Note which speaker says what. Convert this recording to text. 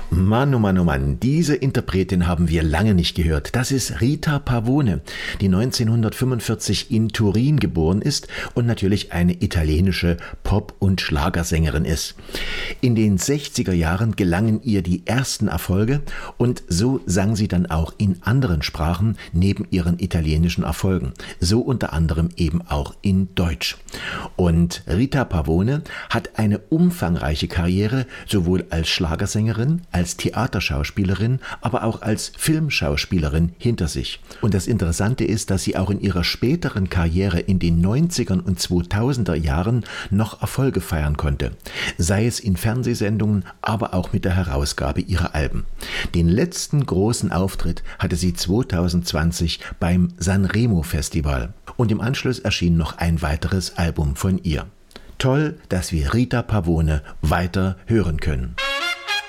Speaker 1: Mann, oh Mann, oh Mann, diese Interpretin haben wir lange nicht gehört. Das ist Rita Pavone, die 1945 in Turin geboren ist und natürlich eine italienische Pop- und Schlagersängerin ist. In den 60er Jahren gelangen ihr die ersten Erfolge und so sang sie dann auch in anderen Sprachen neben ihren italienischen Erfolgen. So unter anderem eben auch in Deutsch. Und Rita Pavone hat eine umfangreiche Karriere, sowohl als Schlagersängerin, als Theaterschauspielerin, aber auch als Filmschauspielerin hinter sich. Und das Interessante ist, dass sie auch in ihrer späteren Karriere in den 90er und 2000er Jahren noch Erfolge feiern konnte. Sei es in Fernsehsendungen, aber auch mit der Herausgabe ihrer Alben. Den letzten großen Auftritt hatte sie 2020 beim Sanremo Festival. Und im Anschluss erschien noch ein weiteres Album von ihr. Toll, dass wir Rita Pavone weiter hören können.